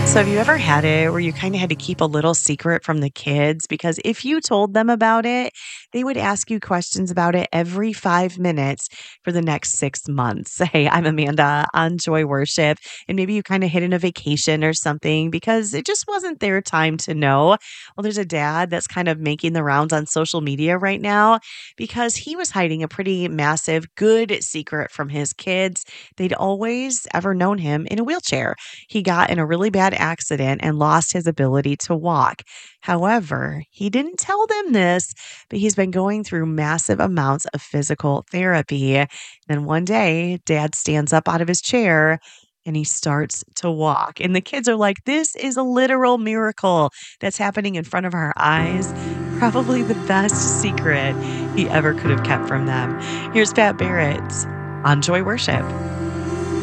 So, have you ever had it where you kind of had to keep a little secret from the kids? Because if you told them about it, they would ask you questions about it every 5 minutes for the next 6 months. Hey, I'm Amanda on Joy Worship. And maybe you kind of hid in a vacation or something because it just wasn't their time to know. Well, there's a dad that's kind of making the rounds on social media right now because he was hiding a pretty massive, good secret from his kids. They'd always ever known him in a wheelchair. He got in a really bad accident and lost his ability to walk. However, he didn't tell them this, but he's been going through massive amounts of physical therapy. Then one day, dad stands up out of his chair and he starts to walk. And the kids are like, this is a literal miracle that's happening in front of our eyes. Probably the best secret he ever could have kept from them. Here's Pat Barrett on Joy Worship.